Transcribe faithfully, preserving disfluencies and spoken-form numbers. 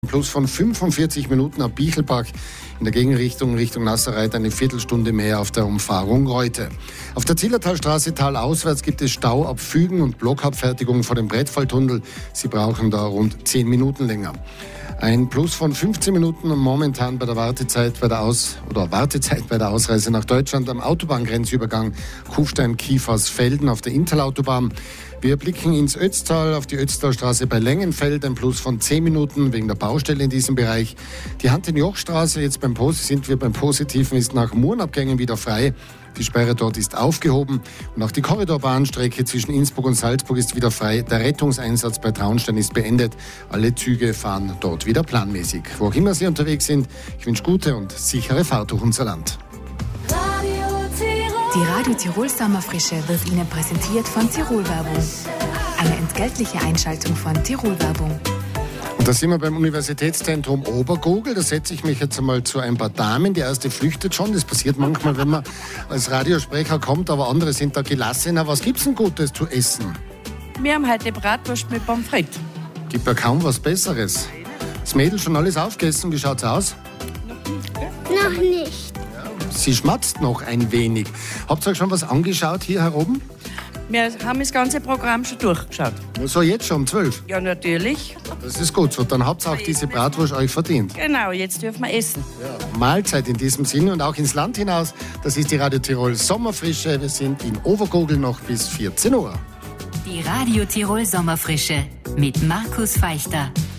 Plus von fünfundvierzig Minuten ab Bichelbach in der Gegenrichtung Richtung Nasserreit eine Viertelstunde mehr auf der Umfahrung Reute. Auf der Zillertalstraße talauswärts gibt es Stau ab Fügen und Blockabfertigung vor dem Brettfalltunnel. Sie brauchen da rund zehn Minuten länger. Ein Plus von fünfzehn Minuten momentan bei der Wartezeit bei der Aus oder Wartezeit bei der Ausreise nach Deutschland am Autobahngrenzübergang Kufstein-Kiefersfelden auf der Interlautobahn. Wir blicken ins Ötztal, auf die Ötztalstraße bei Lengenfeld, ein Plus von zehn Minuten wegen der Baustelle in diesem Bereich. Die Hand-in-Joch-Straße, jetzt beim Pos- sind wir beim Positiven, ist nach Murenabgängen wieder frei. Die Sperre dort ist aufgehoben und auch die Korridorbahnstrecke zwischen Innsbruck und Salzburg ist wieder frei. Der Rettungseinsatz bei Traunstein ist beendet. Alle Züge fahren dort wieder planmäßig. Wo auch immer Sie unterwegs sind, ich wünsche gute und sichere Fahrt durch unser Land. Die Radio Tirol Sommerfrische wird Ihnen präsentiert von Tirol Werbung. Eine entgeltliche Einschaltung von Tirol Werbung. Und da sind wir beim Universitätszentrum Obergogel. Da setze ich mich jetzt einmal zu ein paar Damen. Die erste flüchtet schon. Das passiert manchmal, wenn man als Radiosprecher kommt, aber andere sind da gelassener. Was gibt's denn Gutes zu essen? Wir haben heute Bratwurst mit Pommes frites. Gibt ja kaum was Besseres. Das Mädel schon alles aufgegessen. Wie schaut's aus? Noch nicht. Sie schmatzt noch ein wenig. Habt ihr euch schon was angeschaut hier heroben? Wir haben das ganze Programm schon durchgeschaut. So, jetzt schon um zwölf? Ja, natürlich. Das ist gut so. Dann habt ihr auch diese Bratwurst euch verdient. Genau, jetzt dürfen wir essen. Ja. Mahlzeit in diesem Sinne und auch ins Land hinaus. Das ist die Radio Tirol Sommerfrische. Wir sind in Obergogel noch bis vierzehn Uhr. Die Radio Tirol Sommerfrische mit Markus Feichter.